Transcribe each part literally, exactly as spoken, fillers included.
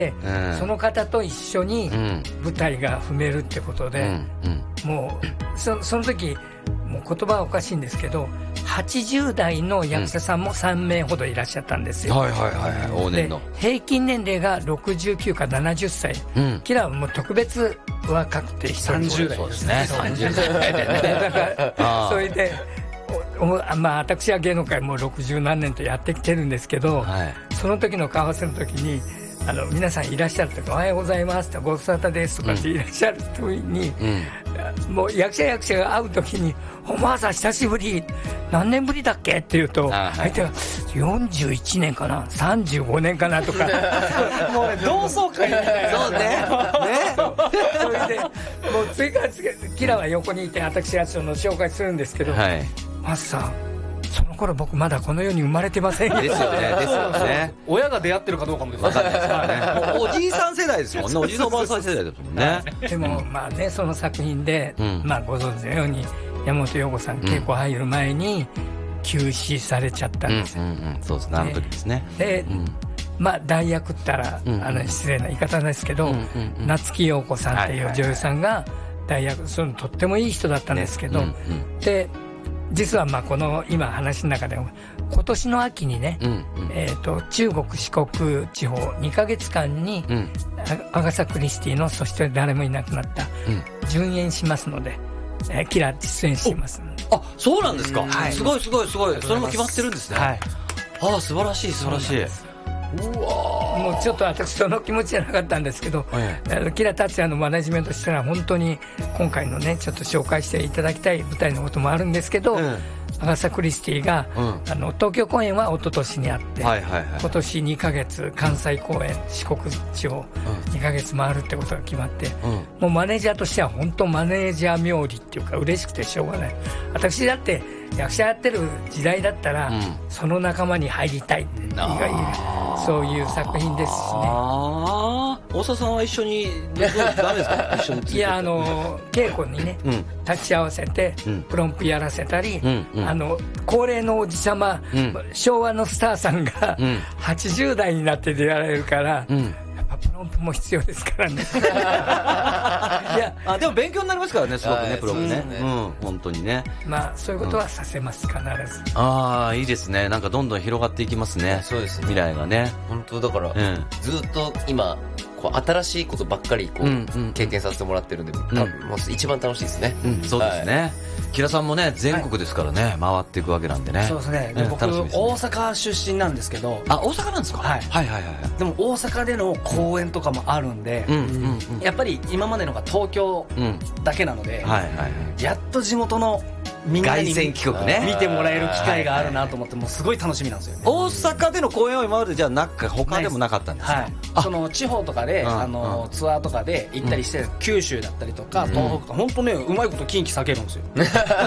うん、その方と一緒に舞台が踏めるってことで、うんうん、もう そ, その時もう言葉はおかしいんですけどはちじゅう代の役者さんもさん名ほどいらっしゃったんですよ、 うん、はいはいはい、往年ので平均年齢がろくじゅうきゅうかななじゅっさい、うん、キラはもう特別若くてさんじゅう代ですねさんじゅう代でねだからそれでまあ、私は芸能界もうろくじゅう何年とやってきてるんですけど、はい、その時の顔合わせの時にあの皆さんいらっしゃるとおはようございますとご無沙汰ですとかっていらっしゃる時に、うん、もう役者役者が会う時におばあさん久しぶり何年ぶりだっけって言うと相手がよんじゅういちねんかなさんじゅうごねんかなとかもうね同窓会みたいなそうねねそれでもう次から次キラは横にいて私がその紹介するんですけど、はい、マスさんその頃僕まだこの世に生まれてませんよですよねですよね親が出会ってるかどうかもです分かんないですからねもうおじいさん世代ですもんねおじいさんおばあさん世代ですもんねでもまあねその作品で、うん、まあご存知のように山本陽子さん稽古入る前に急死されちゃったんですよ、うんうんうん、 そうですねあの時ですねで、うん、まあ代役ったら、うんうん、あの失礼な言い方ですけど、うんうんうん、夏木陽子さんっていう女優さんが代役そのとってもいい人だったんですけど、ねうんうん、で実はまあこの今話の中でも今年の秋にね、うんうんえー、と中国四国地方にかげつかんに、うん、アガサ・クリスティのそして誰もいなくなった順延しますので、えー、キラ出演しますあそうなんですか、 はい、 すごいすごいすごいそれも決まってるんですね、はい、ああ素晴らしい素晴らしい。 うわもうちょっと私その気持ちじゃなかったんですけど、はい、キラ達也のマネジメントしたら本当に今回のねちょっと紹介していただきたい舞台のこともあるんですけど、うん、アガサ・クリスティが、うん、あの東京公演は一昨年にあって、はいはいはい、今年にかげつ関西公演四国地方にかげつ回るってことが決まって、うん、もうマネージャーとしては本当マネージャー冥利っていうか嬉しくてしょうがない。私だって役者やってる時代だったら、うん、その仲間に入りたいって意外にそういう作品ですしね。 あ大沢さんは一緒にダメですか一緒についていやあの稽古にね、うん、立ち会わせて、うん、プロンプやらせたり、うんうん、あの高齢のおじさま、うん、昭和のスターさんが、うん、はちじゅう代になって出られるから、うんプロンプも必要ですからねいやあでも勉強になりますからねすごくねプロンプね、うん、本当にねまあそういうことはさせます、うん、必ずああいいですねなんかどんどん広がっていきますねそうですね未来がね本当だから、うん、ずっと今こう新しいことばっかりこう、うんうん、経験させてもらってるんで、うん、もう一番楽しいですね、 うん、そうですね、はいキラさんもね全国ですからね、はい、回っていくわけなんでねそうですねで、うん、僕大阪出身なんですけどあ大阪なんですか、はい、はいはいはいでも大阪での公演とかもあるんで、うんうんうん、やっぱり今までのが東京だけなので、うんはいはいはい、やっと地元のみんなに凱旋帰国ね見てもらえる機会があるなと思ってもうすごい楽しみなんですよね大阪での公演は今までじゃあなく他でもなかったんですか、 はい、その地方とかで、うん、あのツアーとかで行ったりして、うん、九州だったりとか東北とか、うん、本当ねうまいこと近畿避けるんですよま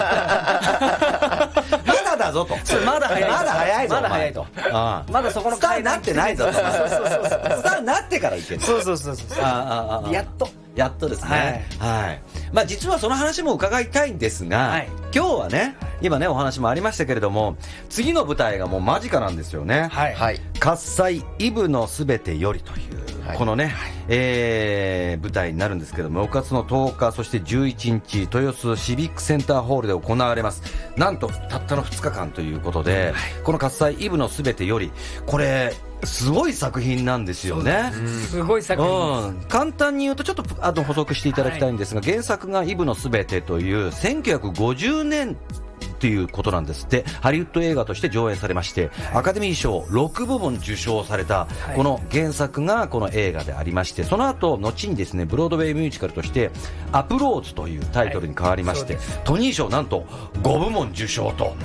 だだぞとまだ早いまだ早いぞまだ早いとあまだそこのスターになってないぞとスターになってから行けるそうそうそうそうあああやっとやっとですね、はいはい、まあ実はその話も伺いたいんですが、はい、今日はね今ねお話もありましたけれども次の舞台がもう間近なんですよね、はいはい、喝采イブのすべてよりという、はい、このね、はいえー、舞台になるんですけどもろくがつのとおかそしてじゅういちにち豊洲シビックセンターホールで行われますなんとたったのふつかかんということで、はい、この喝采イブのすべてよりこれすごい作品なんですよね。 すごい作品です、 うん、簡単に言うとちょっとあと補足していただきたいんですが、はい、原作がイブのすべてというせんきゅうひゃくごじゅうねんということなんですって。ハリウッド映画として上演されまして、はい、アカデミー賞ろくぶもん受賞されたこの原作がこの映画でありまして、その後後にですねブロードウェイミュージカルとしてアプローズというタイトルに変わりまして、はい、トニー賞なんとごぶもん受賞と、はい、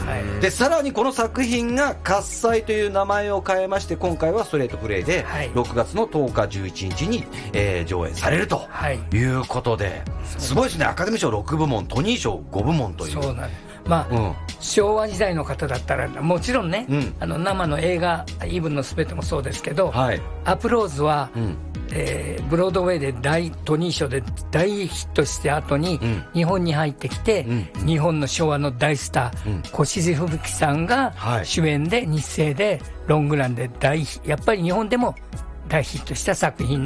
でさらにこの作品が喝采という名前を変えまして今回はストレートプレイでろくがつのとおかじゅういちにちに、えー、上演されるということで、はい、すごいですね。アカデミー賞ろくぶもんトニー賞ごぶもんという。 そうなんです。まあうん、昭和時代の方だったらもちろんね、うん、あの生の映画イブのすべてもそうですけど、はい、アプローズは、うんえー、ブロードウェイで大トニー賞で大ヒットして後に、うん、日本に入ってきて、うん、日本の昭和の大スター、うん、越路吹雪さんが主演で日生でロングランで大やっぱり日本でも大ヒットした作品